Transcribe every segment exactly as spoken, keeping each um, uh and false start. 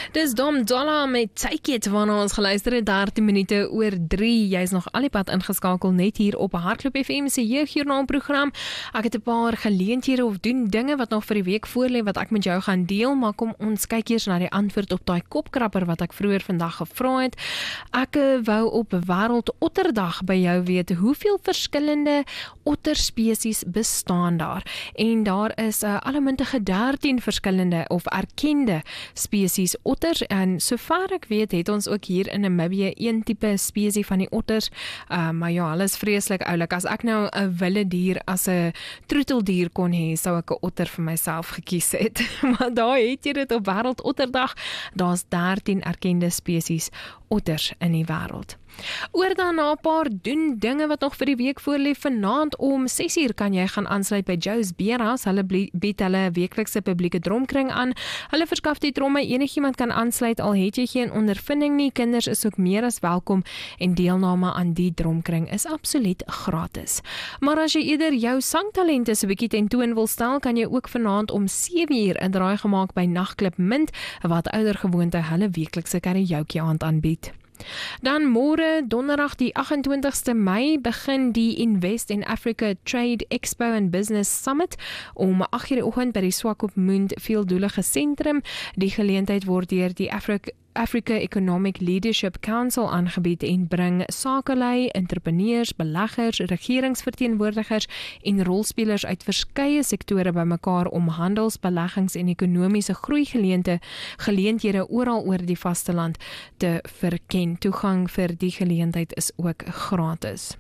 Dis Dom Dolla met Take It, waarna ons geluister het dertien minute oor drie. Jy is nog al die pad ingeskakel net hier op Hardloop F M se jeugjoernaalprogram. Ek het 'n paar geleenthede of doen dinge wat nog vir die week voorlê wat ek met jou gaan deel, maar kom ons kyk eers na die antwoord op daai kopkrapper wat ek vroeër vandag gevra het. Ek wou op Wêreld Otterdag by jou weet, hoeveel verskillende otterspesies bestaan daar? En daar is uh, allemintige dertien verskillende of erkende spesies otters, en sover ek weet het ons ook hier in Namibië een tipe spesie van die otters, uh, maar ja, hulle is vreeslik oulik. As ek nou 'n wilde dier as 'n troeteldier kon hê, sou ek 'n otter vir myself gekies het. Maar daar het jy dit op Wêreld Otterdag, daar's dertien erkende spesies otters in die wêreld. Oor dan na 'n paar doen dinge wat nog vir die week voorlê. Vanaand om ses uur kan jy gaan aansluit by Joe's Beerhouse. Hulle bied hulle weeklikse publieke dromkring aan. Hulle verskaf die dromme, enigiemand kan aansluit al het jy geen ondervinding nie. Kinders is ook meer as welkom en deelname aan die dromkring is absoluut gratis. Maar as jy eerder jou sangtalente so 'n bietjie tentoon wil stel, kan jy ook vanaand om sewe uur 'n draai gemaak by Nagklip Mint, wat oudergewoonte hulle weeklikse karaoke aand aanbied. Dan môre, donderdag die agt en twintigste Mei, begin die Invest in Africa Trade Expo and Business Summit om agt uur die oggend by die Swakopmund veeldoelige sentrum. Die geleentheid word deur die Africa Africa Economic Leadership Council aangebied en bring sakelei, entrepreneurs, beleggers, regeringsverteenwoordigers en rolspelers uit verskeie sektore bymekaar om handels, beleggings en ekonomiese groeigeleente geleenthede oral oor die vasteland te verken. Toegang vir die geleentheid is ook gratis.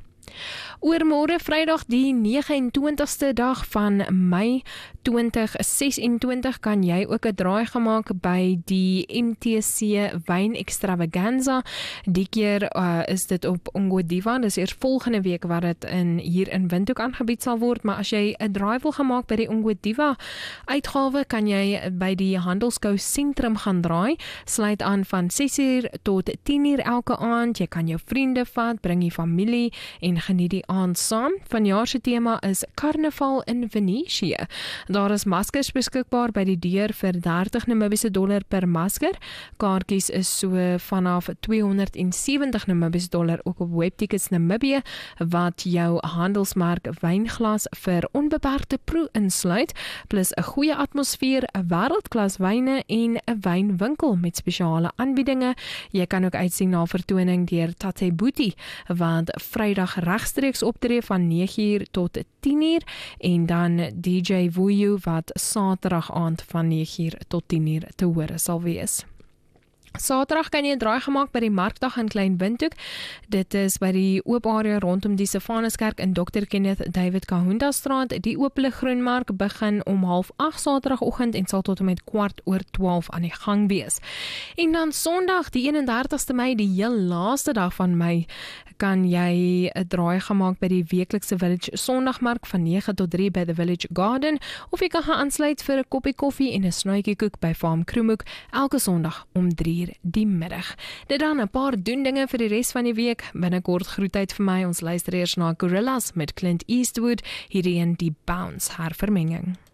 Oormôre Vrydag die nege en twintigste dag van Mei twintig ses en twintig kan jy ook 'n draai gemaak by die M T C Wyn Extravaganza. Die keer uh, is dit op Ongwediva. Dis eers volgende week wat dit in hier in Windhoek aangebied sal word, maar as jy 'n draai wil gemaak by die Ongwediva uitgawe, kan jy by die Handelskou sentrum gaan draai. Sluit aan van ses uur tot tien uur elke aand. Jy kan jou vriende vat, bring jy familie en geniet die aand saam. Vanjaar se tema is Karnaval in Venesië. Daar is maskers beskikbaar by die deur vir dertig Namibiese dollar per masker. Kaartjies is so vanaf tweehonderd sewentig Namibiese dollar ook op Webtickets Namibië, wat jou handelsmerk wynglas vir onbeperkte proe insluit, plus 'n goeie atmosfeer, 'n wêreldklas wyne en 'n wynwinkel met spesiale aanbiedinge. Jy kan ook uitsien na vertoning deur Tate Boetie, wat Vrydag regstreeks optree van nege uur tot tien uur, en dan D J Vuyu wat Saterdag aand van nege uur tot tien uur te hore sal wees. Saterdag kan jy 'n draai gemaak by die Markdag in Klein Windhoek. Dit is by die oop area rondom die Stefanuskerk in Dokter Kenneth David Kahunda Straat. Die ooplik groenmark begin om half agt Saterdagoggend en sal tot en met kwart oor twaalf aan die gang wees. En dan Sondag die eenendertigste Mei, die heel laaste dag van Mei, kan jy 'n draai gemaak by die weeklikse Village Sondagmark van nege tot drie by the Village Garden, of jy kan gaan aansluit vir 'n koppie koffie en 'n snuitjie koek by Farm Kroemoek elke Sondag om drie die middag. Dit dan 'n paar doen dinge vir die res van die week. Binnekort groetheid vir my. Ons luister eers na Gorillaz met Clint Eastwood, hierdie in die Bounce hervermenging.